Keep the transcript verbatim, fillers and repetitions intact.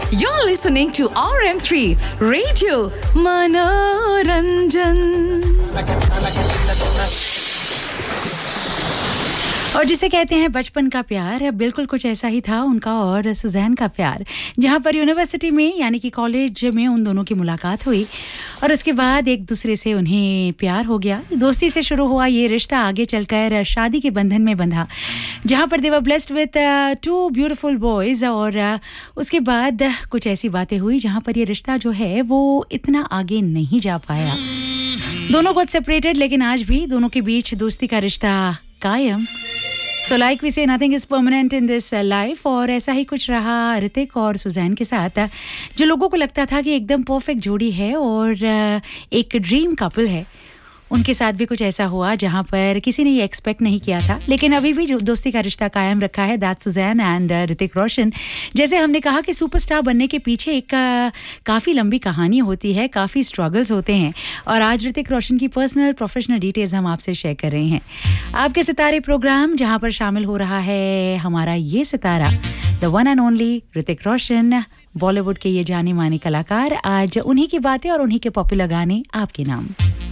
You're listening to R M three Radio Manoranjan. और जिसे कहते हैं बचपन का प्यार, बिल्कुल कुछ ऐसा ही था उनका और सुजैन का प्यार, जहां पर यूनिवर्सिटी में यानी कि कॉलेज में उन दोनों की मुलाकात हुई और उसके बाद एक दूसरे से उन्हें प्यार हो गया। दोस्ती से शुरू हुआ ये रिश्ता आगे चलकर शादी के बंधन में बंधा, जहां पर दे वर blessed with two beautiful boys. और uh, उसके बाद कुछ ऐसी बातें हुई जहां पर ये रिश्ता जो है वो इतना आगे नहीं जा पाया। दोनों को सेपरेटेड, लेकिन आज भी दोनों के बीच दोस्ती का रिश्ता कायम। So like we say, nothing is permanent in this uh, life. और ऐसा ही कुछ रहा ऋतिक और सुजैन के साथ, जो लोगों को लगता था कि एकदम परफेक्ट जोड़ी है और uh, एक ड्रीम कपल है, उनके साथ भी कुछ ऐसा हुआ जहां पर किसी ने ये एक्सपेक्ट नहीं किया था। लेकिन अभी भी जो दोस्ती का रिश्ता कायम रखा है, that Suzanne and Hrithik Roshan. जैसे हमने कहा कि सुपरस्टार बनने के पीछे एक uh, काफ़ी लंबी कहानी होती है, काफ़ी स्ट्रगल्स होते हैं, और आज ऋतिक रोशन की पर्सनल प्रोफेशनल डिटेल्स हम आपसे शेयर कर रहे हैं। आपके सितारे प्रोग्राम जहां पर शामिल हो रहा है हमारा ये सितारा, द वन एंड ओनली ऋतिक रोशन, बॉलीवुड के ये जाने माने कलाकार। आज उन्हीं की बातें और उन्हीं के पॉपुलर गाने आपके नाम।